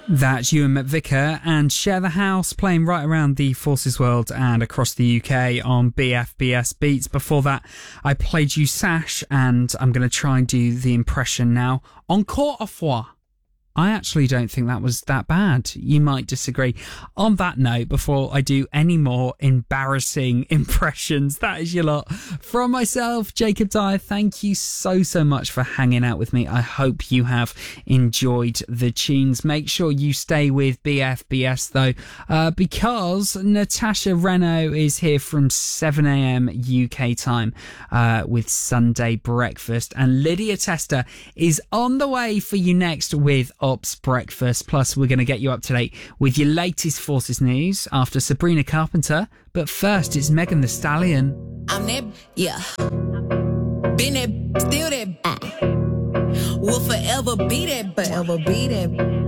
That's Ewan McVicker and Share the House playing right around the Forces world and across the UK on BFBS Beats. Before that, I played you Sash, and I'm going to try and do the impression now. Encore une fois. I actually don't think that was that bad. You might disagree. On that note, before I do any more embarrassing impressions, that is your lot. From myself, Jacob Dyer, thank you so much for hanging out with me. I hope you have enjoyed the tunes. Make sure you stay with BFBS though, because Natasha Renault is here from 7 a.m. UK time with Sunday Breakfast, and Lydia Tester is on the way for you next with Ops Breakfast. Plus, we're going to get you up to date with your latest Forces news after Sabrina Carpenter. But first, it's Megan Thee Stallion. I'm that, yeah. Been that, still that. Will forever be that.